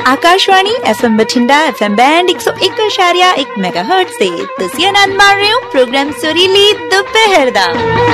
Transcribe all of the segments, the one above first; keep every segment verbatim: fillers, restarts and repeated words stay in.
Akashvani F M Bathinda F M band एक सौ एक इशारिया एक मेगाहर्ट्ज से तुसी आनंद माण रहे हो प्रोग्राम सुरीली दोपहर दा।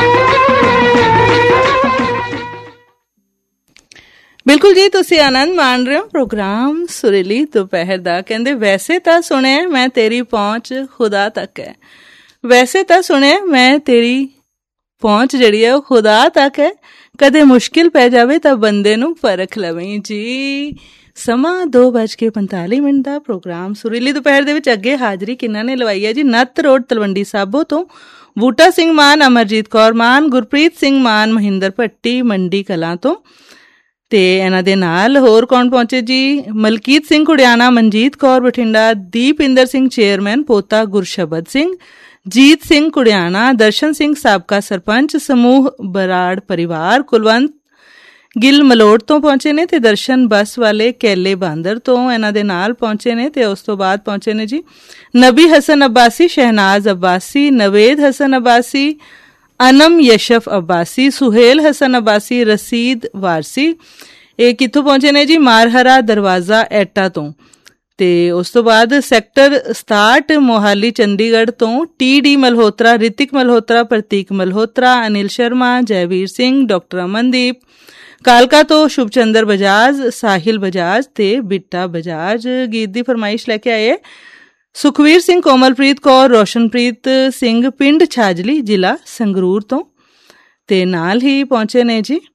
बिल्कुल जी, तुसी आनंद माण रहे हो प्रोग्राम सुरीली दोपहर दा। कहंदे वैसे तां सुने मैं तेरी पहुंच खुदा तक है, वैसे तां सुने मैं तेरी पहुंच जिहड़ी है ਉਹ खुदा तक है, कदे मुश्किल पै जावे तां बंदे नूं परख लवीं जी। ਸਮਾਂ ਦੋ ਵੱਜ ਕੇ ਪੰਤਾਲੀ ਮਿੰਟ ਦਾ ਪ੍ਰੋਗਰਾਮ ਸੁਰੀਲੀ ਦੁਪਹਿਰ ਦੇ ਵਿੱਚ ਅੱਗੇ ਹਾਜ਼ਰੀ ਕਿੰਨਾਂ ਨੇ ਲਵਾਈ ਹੈ ਜੀ। ਨੱਤ ਰੋਡ ਤਲਵੰਡੀ ਸਾਬੋ ਤੋਂ ਬੂਟਾ ਸਿੰਘ ਮਾਨ, ਅਮਰਜੀਤ ਕੌਰ ਮਾਨ, ਗੁਰਪ੍ਰੀਤ ਸਿੰਘ ਮਾਨ, ਮਹਿੰਦਰ ਭੱਟੀ ਮੰਡੀ ਕਲਾਂ ਤੋਂ। ਤੇ ਇਹਨਾਂ ਦੇ ਨਾਲ ਹੋਰ ਕੌਣ ਪਹੁੰਚੇ ਜੀ? ਮਲਕੀਤ ਸਿੰਘ ਕੁੜਿਆਣਾ, ਮਨਜੀਤ ਕੌਰ ਬਠਿੰਡਾ, ਦੀਪਿੰਦਰ ਸਿੰਘ ਚੇਅਰਮੈਨ, ਪੋਤਾ ਗੁਰਸ਼ਬਦ ਸਿੰਘ, ਜੀਤ ਸਿੰਘ ਕੁੜਿਆਣਾ, ਦਰਸ਼ਨ ਸਿੰਘ ਸਾਬਕਾ ਸਰਪੰਚ, ਸਮੂਹ ਬਰਾੜ ਪਰਿਵਾਰ, ਕੁਲਵੰਤ ਗਿੱਲ ਮਲੋੜ ਤੋਂ ਪਹੁੰਚੇ ਨੇ ਤੇ ਦਰਸ਼ਨ ਬੱਸ ਵਾਲੇ ਕੈਲੇ ਬਾਂਦਰ ਤੋਂ ਇਹਨਾਂ ਦੇ ਨਾਲ ਪਹੁੰਚੇ ਨੇ। ਤੇ ਉਸ ਤੋਂ ਬਾਅਦ ਪਹੁੰਚੇ ਨੇ ਜੀ ਨਬੀ ਹਸਨ ਅਬਾਸੀ, ਸ਼ਹਿਨਾਜ਼ ਅਬਾਸੀ, ਨਵੇਦ ਹਸਨ ਅਬਾਸੀ, ਅਨਮ ਯਸ਼ਫ ਅਬਾਸੀ, ਸੁਹੇਲ ਹਸਨ ਅਬਾਸੀ, ਰਸੀਦ ਵਾਰਸੀ। ਇਹ ਕਿੱਥੋਂ ਪਹੁੰਚੇ ਨੇ ਜੀ? ਮਾਰਹਰਾ ਦਰਵਾਜ਼ਾ ਐਟਾ ਤੋਂ। ਤੇ ਉਸ ਤੋਂ ਬਾਅਦ ਸੈਕਟਰ ਸਤਾਹਠ ਮੋਹਾਲੀ ਚੰਡੀਗੜ੍ਹ ਤੋਂ ਟੀ ਡੀ ਮਲਹੋਤਰਾ, ਰਿਤਿਕ ਮਲਹੋਤਰਾ, ਪ੍ਰਤੀਕ ਮਲਹੋਤਰਾ, ਅਨਿਲ ਸ਼ਰਮਾ, ਜੈਵੀਰ ਸਿੰਘ, ਡਾਕਟਰ ਅਮਨਦੀਪ। ਕਾਲਕਾ ਤੋਂ ਸ਼ੁਭਚੰਦਰ ਬਜਾਜ, ਸਾਹਿਲ ਬਜਾਜ ਤੇ ਬਿੱਟਾ ਬਜਾਜ ਗੀਤ ਦੀ ਫਰਮਾਇਸ਼ ਲੈ ਕੇ ਆਏ। ਸੁਖਵੀਰ ਸਿੰਘ, ਕੋਮਲਪ੍ਰੀਤ ਕੌਰ, ਰੋਸ਼ਨਪ੍ਰੀਤ ਸਿੰਘ, ਪਿੰਡ ਛਾਜਲੀ, ਜ਼ਿਲ੍ਹਾ ਸੰਗਰੂਰ ਤੋਂ। ਤੇ ਨਾਲ ਹੀ ਪਹੁੰਚੇ ਨੇ ਜੀ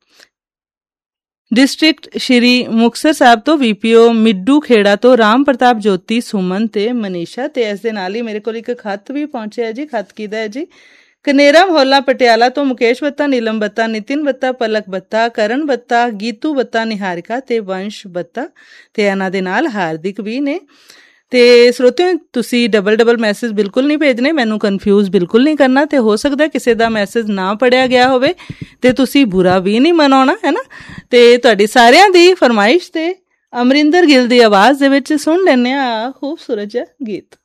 ਡਿਸਟ੍ਰਿਕਟ ਸ਼੍ਰੀ ਮੁਕਤਸਰ ਸਾਹਿਬ ਤੋਂ ਵੀਪੀਓ ਮਿੱਡੂ ਖੇੜਾ ਤੋਂ ਰਾਮ ਪ੍ਰਤਾਪ ਜੋਤੀ, ਸੁਮਨ ਤੇ ਮਨੀਸ਼ਾ। ਤੇ ਇਸ ਦੇ ਨਾਲ ਹੀ ਮੇਰੇ ਕੋਲ ਇੱਕ ਖੱਤ ਵੀ ਪਹੁੰਚਿਆ ਜੀ। ਖੱਤ ਕਿਹਦਾ ਹੈ ਜੀ? ਕਨੇਰਾ ਮੁਹੱਲਾ ਪਟਿਆਲਾ ਤੋਂ ਮੁਕੇਸ਼ ਬੱਤਾ, ਨੀਲਮ ਬੱਤਾ, ਨਿਤਿਨ ਬੱਤਾ, ਪਲਕ ਬੱਤਾ, ਕਰਨ ਬੱਤਾ, ਗੀਤੂ ਬੱਤਾ, ਨਿਹਾਰਿਕਾ ਤੇ ਵੰਸ਼ ਬੱਤਾ। ਤੇ ਇਹਨਾਂ ਦੇ ਨਾਲ ਹਾਰਦਿਕ ਵੀ ਨੇ। ਤੇ ਸਰੋਤਿਓ, ਤੁਸੀਂ ਡਬਲ ਡਬਲ ਮੈਸੇਜ ਬਿਲਕੁਲ ਨਹੀਂ ਭੇਜਣੇ, ਮੈਨੂੰ ਕਨਫਿਊਜ਼ ਬਿਲਕੁਲ ਨਹੀਂ ਕਰਨਾ। ਤੇ ਹੋ ਸਕਦਾ ਕਿਸੇ ਦਾ ਮੈਸੇਜ ਨਾ ਪੜਿਆ ਗਿਆ ਹੋਵੇ ਤੇ ਤੁਸੀਂ ਬੁਰਾ ਵੀ ਨਹੀਂ ਮਨਾਉਣਾ, ਹੈ ਨਾ। ਤੇ ਤੁਹਾਡੀ ਸਾਰਿਆਂ ਦੀ ਫਰਮਾਇਸ਼ ਤੇ ਅਮਰਿੰਦਰ ਗਿੱਲ ਦੀ ਆਵਾਜ਼ ਦੇ ਵਿੱਚ ਸੁਣ ਲੈਂਦੇ ਆ ਖੂਬਸੂਰਤ ਜਿਹਾ ਗੀਤ।